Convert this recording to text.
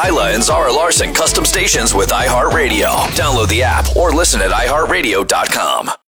Isla and Zara Larson custom stations with iHeartRadio. Download the app or listen at iHeartRadio.com.